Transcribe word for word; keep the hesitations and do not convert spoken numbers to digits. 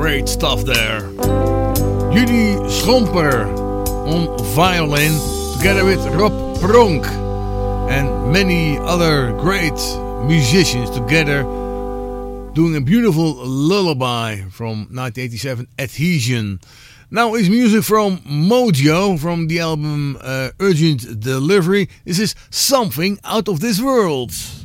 Great stuff there. Judy Schomper on violin, together with Rob Pronk and many other great musicians together, doing a beautiful lullaby from nineteen eighty-seven, Adhesion. Now is music from Mojo from the album uh, Urgent Delivery. This is Something Out of This World.